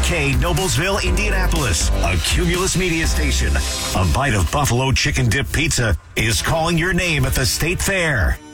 KFGK, Noblesville, Indianapolis, a Cumulus media station. A bite of buffalo chicken dip pizza is calling your name at the State Fair.